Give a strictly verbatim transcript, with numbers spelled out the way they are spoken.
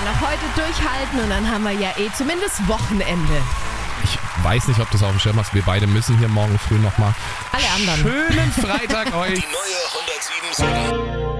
noch heute durchhalten und dann haben wir ja eh zumindest Wochenende. Ich weiß nicht, ob du es auf dem Schirm hast. Wir beide müssen hier morgen früh nochmal. Alle anderen. Schönen Freitag euch. Die neue hundertsieben Super.